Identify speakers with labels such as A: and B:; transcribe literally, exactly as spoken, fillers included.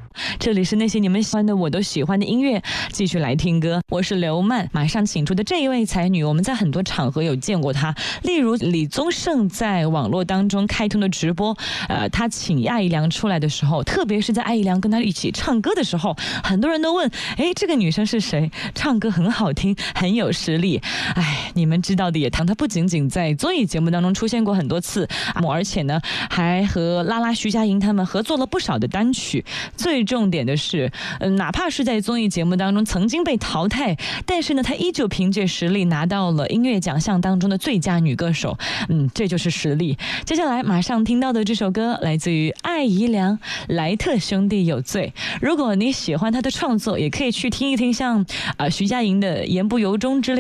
A: 这里是那些你们喜欢的我都喜欢的音乐，继续来听歌。我是刘曼，马上请出的这一位才女，我们在很多场合有见过她，例如李宗盛在网络当中开通的直播，呃，他请艾怡良出来的时候，特别是在艾怡良跟他一起唱歌的时候，很多人都问，哎，这个女生是谁？唱歌很好听，很有实力。哎，你们知道的也唐，她不仅仅在综艺节目当中出现过很多次，而且呢，还和拉拉、徐佳莹他们合作了不少的单曲。最重点的是，呃，哪怕是在综艺节目当中曾经被淘汰，但是呢，她依旧凭借实力拿到了音乐奖项当中的最佳女歌手。嗯，这就是实力。接下来马上听到的这首歌来自于艾怡良，莱特兄弟有罪。如果你喜欢她的创作，也可以去听一听像啊、呃、徐佳莹的言不由衷之类的